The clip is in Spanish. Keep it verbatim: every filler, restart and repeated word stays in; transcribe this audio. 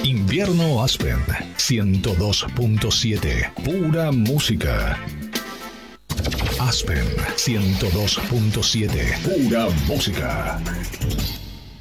Invierno Aspen ciento dos punto siete. Pura música. Aspen ciento dos punto siete. Pura música.